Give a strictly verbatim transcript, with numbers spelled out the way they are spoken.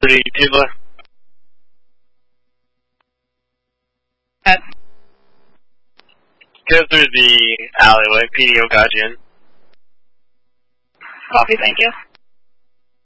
Three, Tubler. Head. Go through the alleyway, P D O got you in. Copy, thank you.